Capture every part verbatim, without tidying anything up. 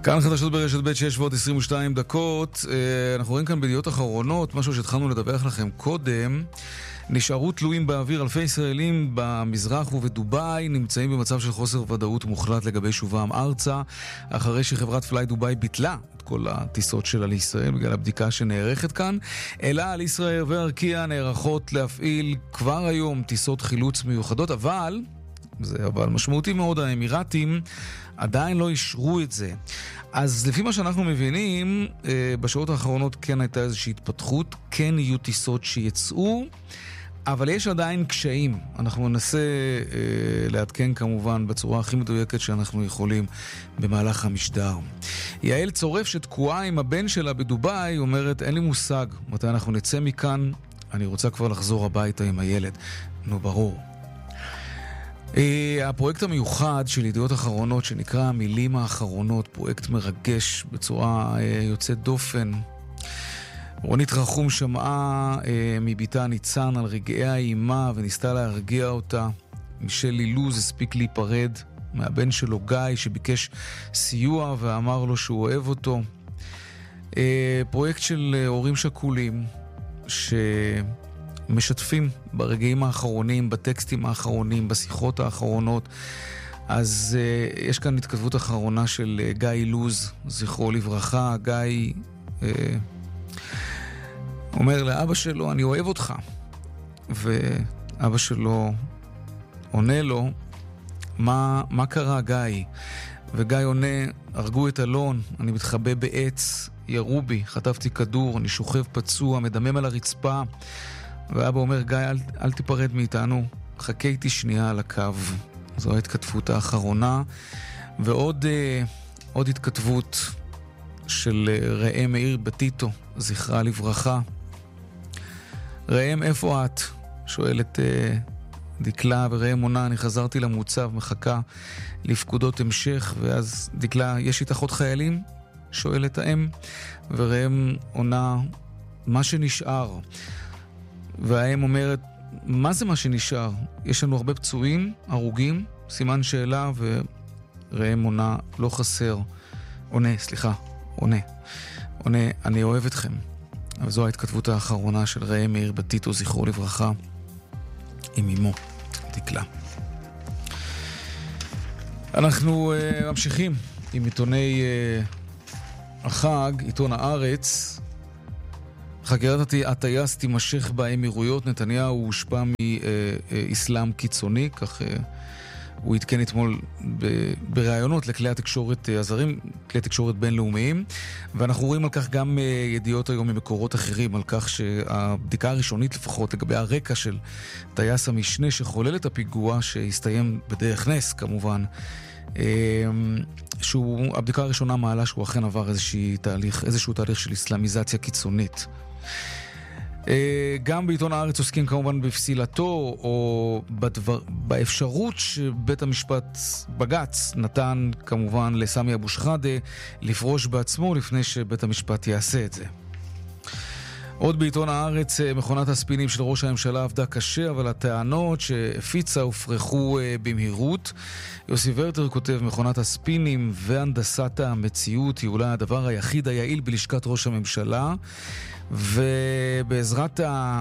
כאן חדשות ברשת ב' שש ועוד עשרים ושתיים דקות. אנחנו רואים כאן בידיעות אחרונות, משהו שהתחלנו לדווח לכם קודם. נשארו תלויים באוויר אלפי ישראלים במזרח ובדוביי, נמצאים במצב של חוסר ודאות מוחלט לגבי שובם ארצה, אחרי שחברת פליי דוביי ביטלה את כל הטיסות שלה לישראל בגלל הבדיקה שנערכת כאן. אל על, ישראייר וארקיע נערכות להפעיל כבר היום טיסות חילוץ מיוחדות, אבל, זה אבל משמעותי מאוד, האמירתים עדיין לא אישרו את זה. אז לפי מה שאנחנו מבינים, בשעות האחרונות כן הייתה איזושהי התפתחות, כן יהיו טיסות שיצאו, אבל יש עדיין קשיים. אנחנו ננסה אה, לעדכן כמובן בצורה הכי מדויקת שאנחנו יכולים במהלך המשדר. יעל צורף שתקועה עם הבן שלה בדוביי, אומרת, אין לי מושג מתי אנחנו נצא מכאן, אני רוצה כבר לחזור הביתה עם הילד. נו, ברור. אה, הפרויקט המיוחד של ידיעות אחרונות שנקרא המילים האחרונות, פרויקט מרגש בצורה אה, יוצאת דופן. רונית רחום שמעה אה, מביתה ניצן על רגעי האימה וניסתה להרגיע אותה. מישל אילוז הספיק להיפרד מהבן שלו גיא שביקש סיוע ואמר לו שהוא אוהב אותו. אה, פרויקט של אה, הורים שכולים שמשתפים ברגעים האחרונים, בטקסטים האחרונים, בשיחות האחרונות. אז אה, יש כאן התכתבות אחרונה של אה, גיא אילוז, זכרו לברכה. גיא אה, אומר לאבא שלו, אני אוהב אותך. ואבא שלו עונה לו, מה, מה קרה גיא? וגיא עונה, הרגו את אלון, אני מתחבא בעץ, ירו בי, חטפתי כדור, אני שוכב פצוע, מדמם על הרצפה. ואבא אומר, גיא, אל, אל תיפרד מאיתנו, חכה איתי שנייה על הקו. זו ההתכתבות האחרונה. ועוד אה, עוד התכתבות של ראם מאיר בטיטו, זכרה לברכה. ראם, איפה את? שואלת אה, דקלה, וראם עונה, אני חזרתי למוצב, מחכה לפקודות המשך. ואז דקלה, יש איתך עוד חיילים? שואלת האם. וראם עונה, מה שנשאר. והאם אומרת, מה זה מה שנשאר? יש לנו הרבה פצועים, הרוגים, סימן שאלה. וראם עונה, לא חסר. עונה, סליחה, עונה. עונה, אני אוהב אתכם. אבל זו ההתכתבות האחרונה של ראם מאיר בטיטו, זכרו לברכה, עם אמו, דקלה. אנחנו uh, ממשיכים עם עיתוני uh, החג, עיתון הארץ. חקירת הטייס תימשך באמירויות, נתניהו הושפע מאסלאם קיצוני, כך uh, הוא התקן אתמול בראיונות לכלי התקשורת הזרים, כלי תקשורת בינלאומיים, ואנחנו רואים על כך גם ידיעות היום ממקורות אחרים, על כך שהבדיקה הראשונית לפחות לגבי הרקע של טייס המשנה שחולל את הפיגוע, שהסתיים בדרך נס כמובן, שהוא, הבדיקה הראשונה מעלה שהוא אכן עבר איזשהו תהליך, איזשהו תהליך של אסלאמיזציה קיצונית. גם בעיתון הארץ עוסקים כמובן בפסילתו או בדבר, באפשרות שבית המשפט בגץ נתן כמובן לסמי אבו שחאדה לפרוש בעצמו לפני שבית המשפט יעשה את זה. עוד בעיתון הארץ, מכונת הספינים של ראש הממשלה עבדה קשה, אבל הטענות שהפיצה הופרכו במהירות. יוסי ורטר כותב, מכונת הספינים והנדסת המציאות היא אולי הדבר היחיד היעיל בלשכת ראש הממשלה, ובעזרת ה...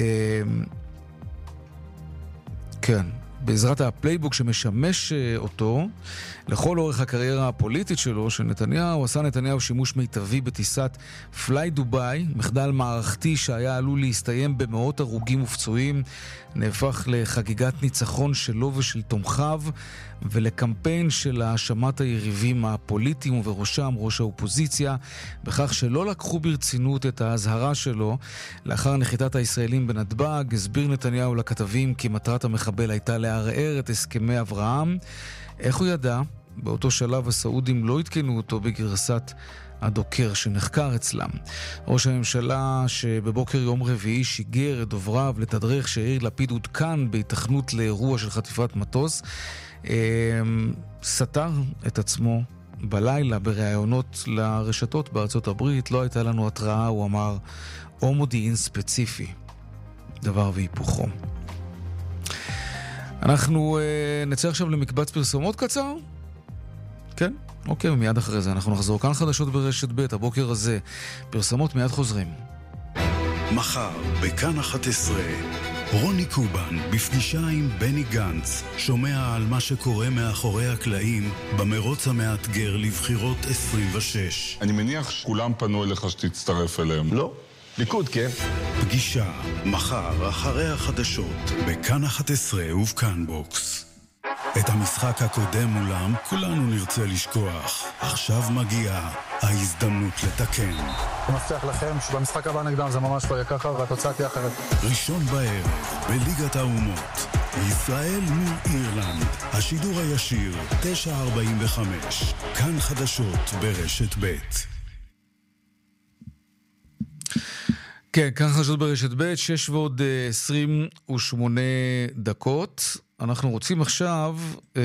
כן, בעזרת הפלייבוק שמשמש אותו לכל אורך הקריירה הפוליטית שלו, של נתניהו, עשה נתניהו שימוש מיטבי בטיסת פליי דוביי, מחדל מערכתי שהיה עלול להסתיים במאות הרוגים ופצועים, נהפך לחגיגת ניצחון שלו ושל תומכיו, ולקמפיין של האשמת היריבים הפוליטיים ובראשם ראש האופוזיציה, בכך שלא לקחו ברצינות את ההזהרה שלו. לאחר נחיתת הישראלים בנתב"ג, הסביר נתניהו לכתבים כי מטרת המחבל הייתה לערער את הסכמי אברהם. איך הוא ידע? באותו שלב הסעודים לא התקנו אותו בגרסת הדוקר שנחקר אצלם. ראש הממשלה שבבוקר יום רביעי שיגר את דובריו לתדרך שיאיר לפיד עודכן בהתכנות לאירוע של חטיפת מטוס, סתר את עצמו בלילה בראיונות לרשתות בארצות הברית. לא הייתה לנו התראה, הוא אמר, או מודיעין ספציפי. דבר והיפוכו. אנחנו נצא עכשיו למקבץ פרסומות קצר. כן? אוקיי, ומיד אחרי זה אנחנו נחזור כאן חדשות ברשת ב' הבוקר הזה. פרסמות מיד חוזרים. מחר, בכאן אחת עשרה, רוני קובן בפגישה עם בני גנץ שומע על מה שקורה מאחורי הקלעים במרוץ המאתגר לבחירות עשרים ושש. אני מניח שכולם פנו אליך שתצטרף אליהם. לא, ליכוד, כן. פגישה, מחר, אחרי החדשות, בכאן אחת עשרה ובכאן בוקס. את המשחק הקודם מולם כולנו נרצה לשכוח. עכשיו מגיעה ההזדמנות לתקן. אני מבטיח לכם שבמשחק הבא נגדם זה ממש לא יהיה ככה והתוצאה תהיה אחרת. ראשון בערב, בליגת האומות, ישראל מול אירלנד. השידור הישיר, תשע ארבעים וחמש. כאן חדשות ברשת ב'. כן, כאן חדשות ברשת ב', שש ועוד עשרים ושמונה דקות. אנחנו רוצים עכשיו אה,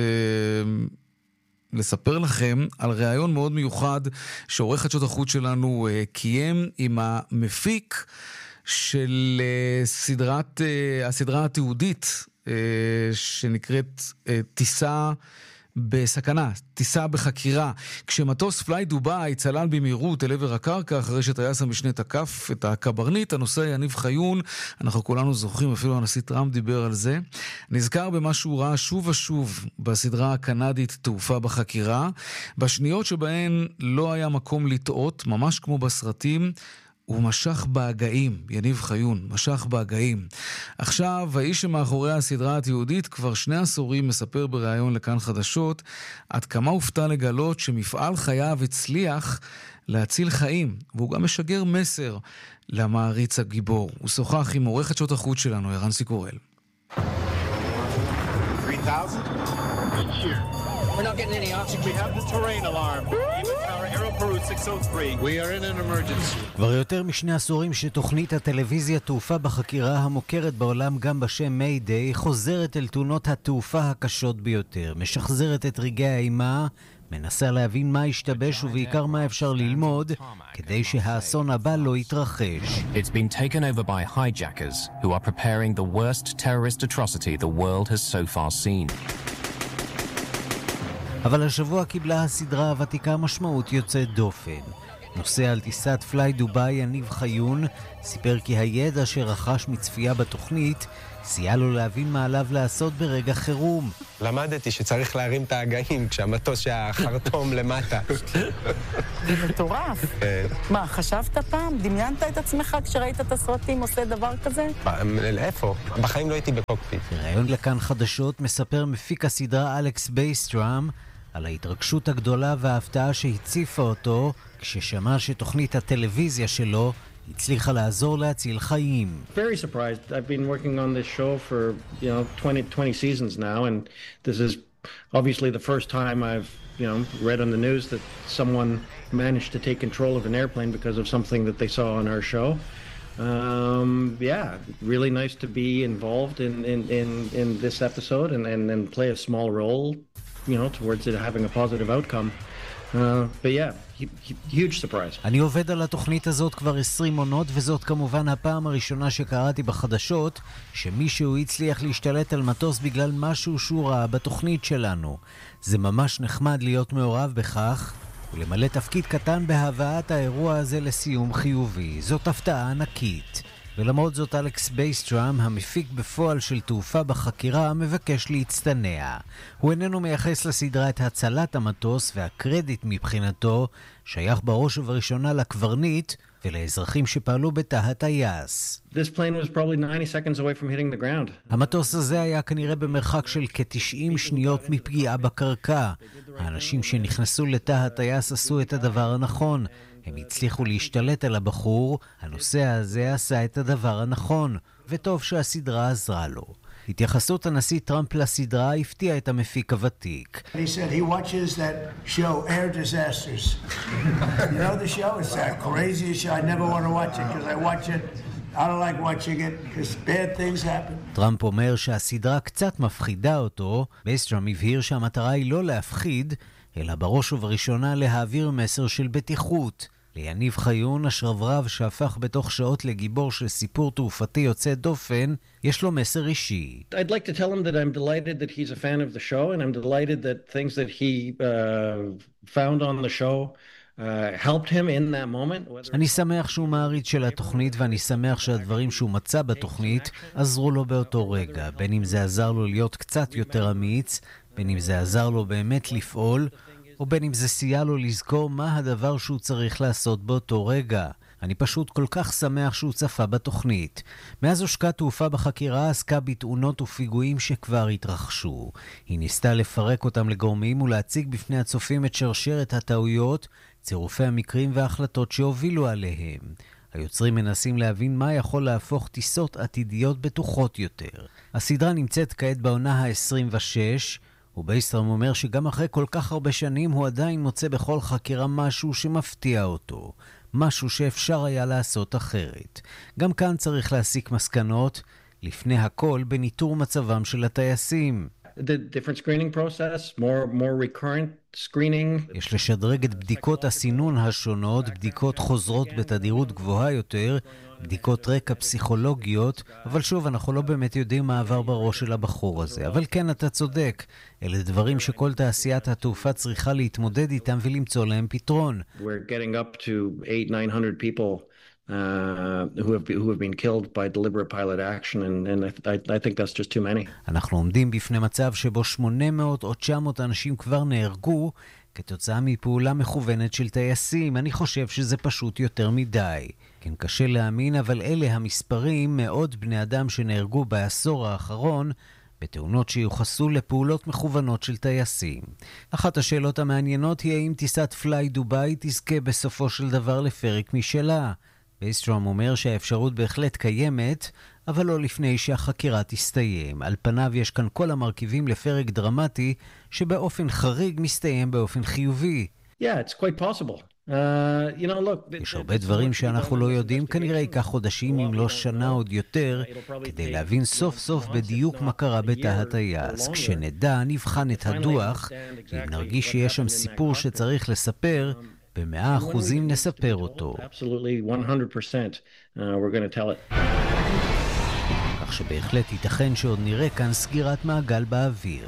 לספר לכם על ראיון מאוד מיוחד שעורך חדשות החוץ שלנו אה, קיים עם המפיק של אה, סדרת, אה, הסדרה התיעודית אה, שנקראת אה, טיסה בסכנה, טיסה בחקירה. כשמטוס פליי דובאי צלל במהירות אל עבר הקרקע אחרי שטייס המשנה תקף את הקברניט, הנושא יניב חיון, אנחנו כולנו זוכרים, אפילו הנשיא טראמפ דיבר על זה, נזכר במה שהוא ראה שוב ושוב בסדרה הקנדית תעופה בחקירה, בשניות שבהן לא היה מקום לטעות, ממש כמו בסרטים, הוא משך בהגאים, יניב חיון, משך בהגאים. עכשיו, האיש שמאחורי הסדרה התיעודית כבר שני עשורים מספר בראיון לכאן חדשות, עד כמה הופתע לגלות שמפעל חייו הצליח להציל חיים, והוא גם משגר מסר למעריץ הגיבור. הוא שוחח עם עורך חדשות החוץ שלנו, ערן סיקורל. three thousand? Good year. We're not getting any oxygen. We have the terrain alarm. כבר יותר משני עשורים שתוכנית הטלוויזיה תעופה בחקירה המוכרת בעולם גם בשם מיידיי חוזרת אל תאונות התעופה הקשות ביותר, משחזרת את רגעי האימה, מנסה להבין מה השתבש ובעיקר מה אפשר ללמוד כדי שהאסון הבא לא יתרחש. It's been taken over by hijackers who are preparing the worst terrorist atrocity the world has so far seen. אבל השבוע קיבלה הסדרה הוותיקה משמעות יוצאת דופן. נוסע על טיסת פליי דובאי יניב חיון סיפר כי הידע שרכש מצפייה בתוכנית סייע לו להבין מה עליו לעשות ברגע חירום. למדתי שצריך להרים את ההגאים כשהמטוס שהחרטום למטה. זה מטורף. מה, חשבת פעם? דמיינת את עצמך כשראית את הסרטים עושה דבר כזה? איפה? בחיים לא הייתי בקוקפיט. בראיון לכאן חדשות מספר מפיק הסדרה אלכס בייסטראם על ההתרגשות הגדולה וההפתעה שהציפה אותו כששמע שתוכנית הטלוויזיה שלו הצליחה לעזור להציל חיים. Very surprised. I've been working on this show for, you know, twenty, twenty seasons now, and this is obviously the first time I've, you know, read on the news that someone managed to take control of an airplane because of something that they saw on our show. Um, yeah, really nice to be involved in, in, in, in this episode and, and, and play a small role, you know, towards it having a positive outcome. Uh, but yeah, huge surprise. אני עובד על התוכנית הזאת כבר עשרים עונות, וזאת כמובן הפעם הראשונה שקראתי בחדשות שמישהו הצליח להשתלט על מטוס בגלל משהו שהוא ראה בתוכנית שלנו. זה ממש נחמד להיות מעורב בכך ולמלא תפקיד קטן בהבאת האירוע הזה לסיום חיובי. זאת הפתעה ענקית. ולמרות זאת אלכס בייסטראם, המפיק בפועל של תעופה בחקירה, מבקש להצטנע. הוא איננו מייחס לסדרה את הצלת המטוס, והקרדיט מבחינתו שייך בראש ובראשונה לקברניט ולאזרחים שפעלו בתא הטייס. This plane was probably ninety seconds away from hitting the ground. המטוס הזה היה כנראה במרחק של כ-תשעים שניות מפגיעה בקרקע. האנשים שנכנסו לתא הטייס עשו את הדבר הנכון. הם הצליחו להשתלט על הבחור, הנושא הזה עשה את הדבר הנכון, וטוב שהסדרה עזרה לו. התייחסות הנשיא טראמפ לסדרה הפתיעה את המפיק הוותיק. He said he watches that show, Air Disasters. You know the show? It's that crazy show. I never want to watch it because I watch it. I don't like watching it because bad things happen. טראמפ אומר שהסדרה קצת מפחידה אותו. בייסטראם הבהיר שהמטרה היא לא להפחיד, אלא בראש ובראשונה להעביר מסר של בטיחות. ליניב חיון, השרברב שהפך בתוך שעות לגיבור של סיפור תעופתי יוצא דופן, יש לו מסר אישי. I'd like to tell him that I'm delighted that he's a fan of the show, and I'm delighted that things that he uh, found on the show uh, helped him in that moment. אני שמח שהוא מעריץ של התוכנית, ואני שמח שהדברים שהוא מצא בתוכנית עזרו לו באותו רגע, בין אם זה עזר לו להיות קצת יותר אמיץ, בין אם זה עזר לו באמת לפעול, או בין אם זה סייע לו לזכור מה הדבר שהוא צריך לעשות באותו רגע. אני פשוט כל כך שמח שהוא צפה בתוכנית. מאז הושקעה תעופה בחקירה, עסקה בתאונות ופיגועים שכבר התרחשו. היא ניסתה לפרק אותם לגורמים ולהציג בפני הצופים את שרשרת הטעויות, צירופי המקרים וההחלטות שהובילו עליהם. היוצרים מנסים להבין מה יכול להפוך טיסות עתידיות בטוחות יותר. הסדרה נמצאת כעת בעונה ה-עשרים ושש, ובייסטרם אומר שגם אחרי כל כך הרבה שנים הוא עדיין מוצא בכל חקירה משהו שמפתיע אותו, משהו שאפשר היה לעשות אחרת. גם כאן צריך להסיק מסקנות, לפני הכל בניטור מצבם של הטייסים. The different screening process, more more recurrent screening. יש לשדרג את בדיקות הסינון השונות, בדיקות חוזרות בתדירות גבוהה יותר, בדיקות רקע פסיכולוגיות, אבל שוב, אנחנו לא באמת יודעים מה עבר בראש של הבחור הזה. אבל כן, אתה צודק. אלה דברים שכל תעשיית התעופה צריכה להתמודד איתם ולמצוא להם פתרון. We're getting up to eight nine hundred people uh, who have who have been killed by deliberate pilot action, and and I I think that's just too many. אנחנו עומדים בפני מצב שבו שמונה מאות או תשע מאות אנשים כבר נהרגו כתוצאה מפעולה מכוונת של טייסים. אני חושב שזה פשוט יותר מדי. כן, קשה להאמין, אבל אלה המספרים, מאות בני אדם שנהרגו בעשור האחרון בתאונות שיוחסו לפעולות מכוונות של טייסים. אחת השאלות המעניינות היא האם טיסת פליי דוביי תזכה בסופו של דבר לפרק משלה. בייסטרום אומר שהאפשרות בהחלט קיימת, אבל לא לפני שהחקירה תסתיים. על פניו יש כאן כל המרכיבים לפרק דרמטי שבאופן חריג מסתיים באופן חיובי. Yeah, it's quite possible. Uh, you know, look, יש הרבה דברים שאנחנו לא יודעים, כנראה ייקח חודשים אם לא שנה עוד יותר, כדי להבין סוף סוף בדיוק מה קרה בתא הטייס. כשנדע, נבחן את הדוח, אם נרגיש שיש שם סיפור שצריך לספר, במאה אחוזים נספר אותו. כך שבהחלט ייתכן שעוד נראה כאן סגירת מעגל באוויר.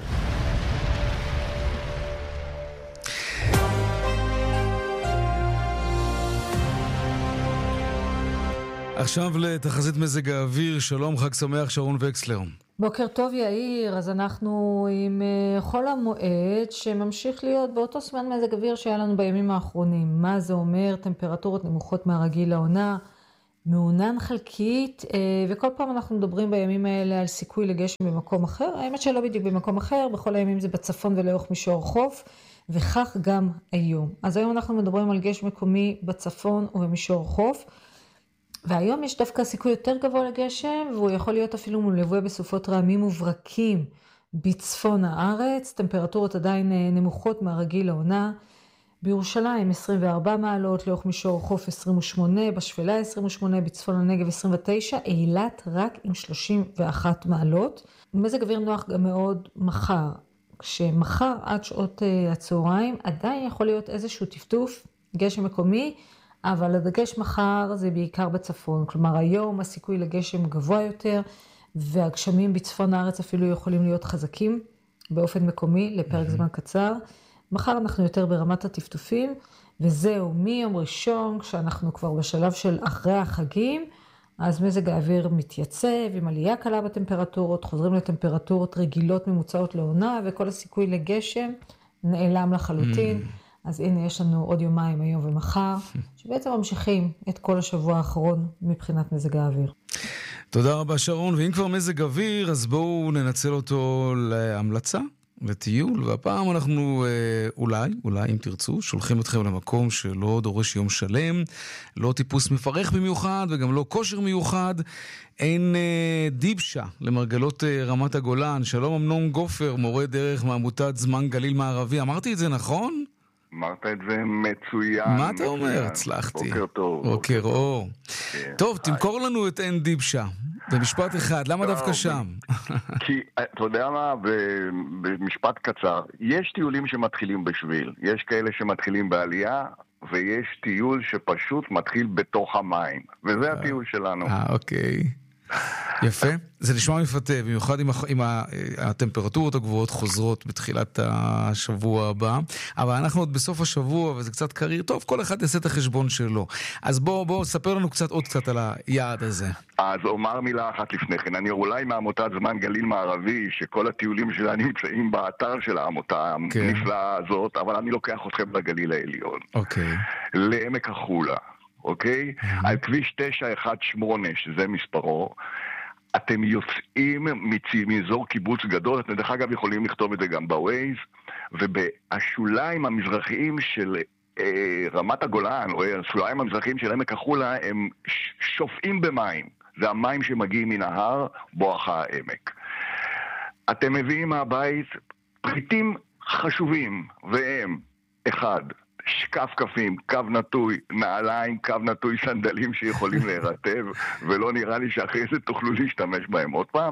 עכשיו לתחזית מזג האוויר. שלום, חג שמח, שרון וקסלר. בוקר טוב יאיר, אז אנחנו עם חול המועד שממשיך להיות באותו סמן מזג אוויר שהיה לנו בימים האחרונים. מה זה אומר? טמפרטורות נמוכות מהרגיל לעונה, מעונן חלקית, וכל פעם אנחנו מדברים בימים האלה על סיכוי לגשם במקום אחר. האמת שלא בדיוק במקום אחר, בכל הימים זה בצפון ולאורך מישור חוף, וכך גם היום. אז היום אנחנו מדברים על גשם מקומי בצפון ובמישור חוף, והיום יש דווקא סיכוי יותר גבוה לגשם, והוא יכול להיות אפילו מולווה בסופות רעמים וברקים בצפון הארץ. טמפרטורות עדיין נמוכות מהרגיל לעונה. בירושלים עשרים וארבע מעלות, לאורך מישור חוף עשרים ושמונה, בשפלה עשרים ושמונה, בצפון הנגב עשרים ותשע, אילת רק עם שלושים ואחת מעלות. מזג אוויר נוח גם מאוד מחר, כשמחר עד שעות הצהריים עדיין יכול להיות איזשהו טפטוף, גשם מקומי, אבל הדגש מחר זה בעיקר בצפון. כלומר, היום הסיכוי לגשם גבוה יותר, והגשמים בצפון הארץ אפילו יכולים להיות חזקים באופן מקומי לפרק זמן קצר. מחר אנחנו יותר ברמת הטפטופים, וזהו מיום ראשון, כשאנחנו כבר בשלב של אחרי החגים, אז מזג האוויר מתייצב עם עלייה קלה בטמפרטורות, חוזרים לטמפרטורות רגילות ממוצעות לעונה, וכל הסיכוי לגשם נעלם לחלוטין. אז הנה יש לנו עוד יומיים היום ומחר, שבעצם ממשיכים את כל השבוע האחרון מבחינת מזג האוויר. תודה רבה שרון, ואם כבר מזג אוויר, אז בואו ננצל אותו להמלצה, לטיול, והפעם אנחנו אולי, אולי אם תרצו, שולחים אתכם למקום שלא דורש יום שלם, לא טיפוס מפרך במיוחד וגם לא כושר מיוחד, אין דיבשה למרגלות רמת הגולן. שלום אמנון גופר, מורה דרך מעמותת זמן גליל מערבי, אמרתי את זה נכון? אמרת את זה מצוין. מה אתה אומר? הצלחתי. בוקר טוב. בוקר אור. טוב, תמכור לנו את אין דיבשה. במשפט אחד, למה דווקא שם? כי, אתה יודע מה, במשפט קצר, יש טיולים שמתחילים בשביל, יש כאלה שמתחילים בעלייה, ויש טיול שפשוט מתחיל בתוך המים, וזה הטיול שלנו. אה, אוקיי. יפה. זה נשמע מפתה, במיוחד עם, עם הטמפרטורות הגבוהות חוזרות בתחילת השבוע הבא, אבל אנחנו עוד בסוף השבוע, וזה קצת קריר. טוב, כל אחד יעשה את החשבון שלו. אז בואו, בואו, ספר לנו קצת עוד קצת על היעד הזה. אז אומר מילה אחת לפני כן. אני אולי מעמותת זמן גליל מערבי, שכל הטיולים שלה נמצאים באתר של העמותה הנפלאה הזאת, אבל אני לוקח אתכם לגליל העליון. אוקיי. לעמק החולה. אוקיי? Mm-hmm. על כביש תשע אחת שמונה, שזה מספרו, אתם יוצאים מאזור קיבוץ גדול, אתם דרך אגב יכולים לכתוב את זה גם בווייז, ובשוליים המזרחיים של אה, רמת הגולן, או השוליים המזרחיים של עמק החולה, הם שופעים במים. זה המים שמגיעים מן ההר, בואכה העמק. אתם מביאים מהבית פריטים חשובים, והם, אחד, שקף קפים, קו נטוי, נעליים, קו נטוי, סנדלים שיכולים להירטב, ולא נראה לי שאחרי זה תוכלו להשתמש בהם עוד פעם.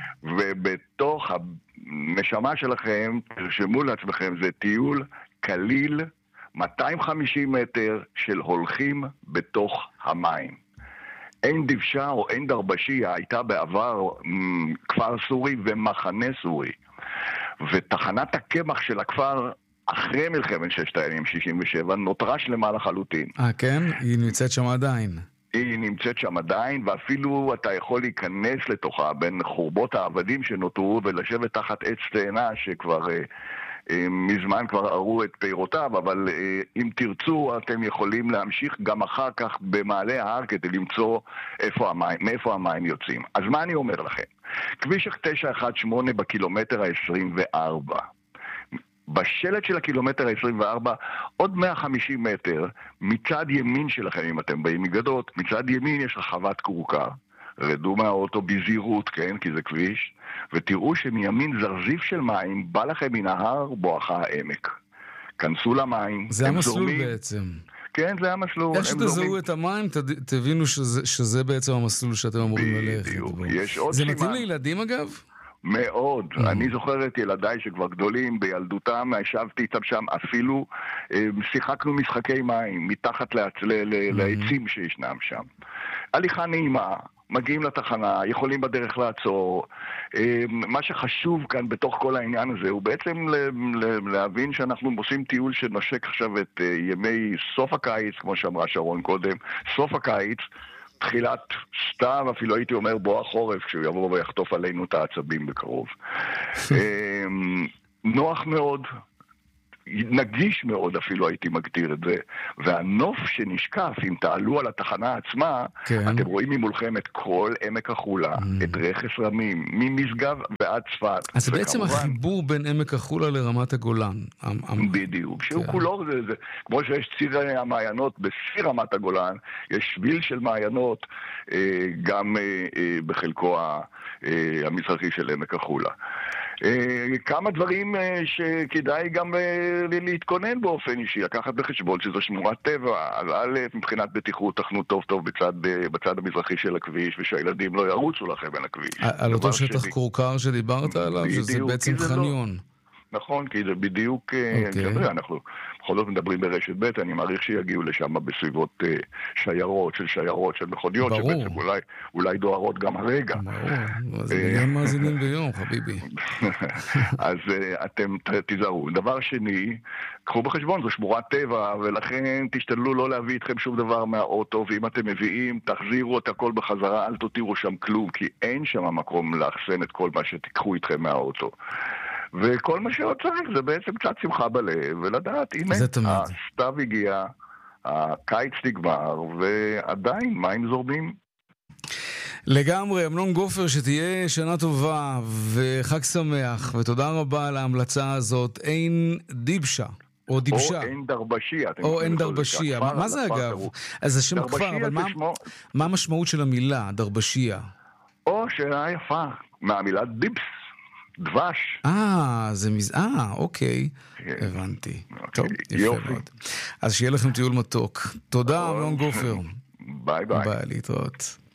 ובתוך הנשמה שלכם, תרשמו לעצמכם, זה טיול קליל, מאתיים וחמישים מטר של הולכים בתוך המים. אין דבשה או אין דרבשיה, הייתה בעבר מ, כפר סורי ומחנה סורי. ותחנת הקמח של הכפר אחרי מלחמת ששת הימים שישים ושבע נותרה שלמה לחלוטין. אה, כן? היא נמצאת שם עדיין. היא נמצאת שם עדיין, ואפילו אתה יכול להיכנס לתוכה בין חורבות העבדים שנותרו ולשבת תחת עץ תאנה שכבר אה, אה, מזמן כבר ערו את פירותיו, אבל אה, אם תרצו אתם יכולים להמשיך גם אחר כך במעלה ההר כדי למצוא איפה המים, מאיפה המים יוצאים. אז מה אני אומר לכם? כביש תשע אחת שמונה בקילומטר ה-עשרים וארבע. בשלט של הקילומטר ה-עשרים וארבע, עוד מאה וחמישים מטר, מצד ימין שלכם, אם אתם באים מגדות, מצד ימין יש רחבת קרוקה. רדו מהאוטו בזהירות, כן, כי זה כביש, ותראו שמימין זרזיף של מים בא לכם מן ההר בואכה העמק. כנסו למים. זה המסלול זורמים. בעצם. כן, זה המסלול. איך שתזהו את המים, ת, תבינו שזה, שזה בעצם המסלול שאתם אמורים ללכת. בדיוק. יש עוד זה סימן. מתאים לילדים אגב? מאוד. Mm-hmm. אני זוכר את ילדיי שכבר גדולים בילדותם, ישבתי איתם שם, אפילו אה, שיחקנו משחקי מים מתחת לעצ... ל... mm-hmm. לעצים שישנם שם. הליכה נעימה, מגיעים לתחנה, יכולים בדרך לעצור. אה, מה שחשוב כאן בתוך כל העניין הזה הוא בעצם ל... ל... להבין שאנחנו עושים טיול שנושק עכשיו את אה, ימי סוף הקיץ, כמו שאמרה שרון קודם, סוף הקיץ, תחילת סתיו, אפילו הייתי אומר בוא החורף, כשהוא יבוא ויחטוף עלינו את העצבים בקרוב. נוח מאוד, נגיש מאוד אפילו הייתי מגדיר את זה, והנוף שנשקף, אם תעלו על התחנה עצמה, כן. אתם רואים ממולכם את כל עמק החולה, mm. את רכס רמים, ממשגב ועד צפת. אז זה בעצם החיבור בין עמק החולה לרמת הגולן. בדיוק, שהוא כן. כולו, זה, זה, כמו שיש ציר המעיינות בשיא רמת הגולן, יש שביל של מעיינות, אה, גם אה, אה, בחלקו ה, אה, המזרחי של עמק החולה. Uh, כמה דברים uh, שכדאי גם uh, להתכונן באופן אישי, לקחת בחשבון שזו שמורת טבע, על א' מבחינת בטיחות תחנו טוב טוב בצד, uh, בצד המזרחי של הכביש, ושהילדים לא ירוצו לכם בין הכביש. על אותו שטח שלי... קורקר שדיברת עליו, בדיוק, שזה בעצם חניון. לא... נכון, כי זה בדיוק, okay. כזה, אנחנו בכל זאת מדברים ברשת ב', אני מעריך שיגיעו לשם בסביבות uh, שיירות של שיירות של מכוניות, ברור. שבעצם אולי, אולי דוהרות גם הרגע. ברור, אז מיליון מאזינים ביום, חביבי. אז uh, אתם תיזהרו. דבר שני, קחו בחשבון, זו שמורת טבע, ולכן תשתדלו לא להביא איתכם שום דבר מהאוטו, ואם אתם מביאים, תחזירו את הכל בחזרה, אל תותירו שם כלום, כי אין שם מקום לאחסן את כל מה שתיקחו איתכם מהאוטו. וכל מה שעוד צריך זה בעצם קצת שמחה בלב, ולדעת, הנה, הסתיו הגיע, הקיץ נגמר, ועדיין מים זורמים. לגמרי, אמנון גופר, שתהיה שנה טובה וחג שמח, ותודה רבה על ההמלצה הזאת. אין דיבשה, או דיבשה. או אין דרבשיה. או אין דרבשיה. מה, מה זה אגב? אז זה שם הכפר, אבל מה, שמו... מה המשמעות של המילה, דרבשיה? או שאלה יפה, מהמילה דיבס. דבש. אה, זה מז... אה, אוקיי. הבנתי. טוב, יפה מאוד. אז שיהיה לכם טיול מתוק. תודה, אמנון גופר. ביי ביי. ביי, להתראות.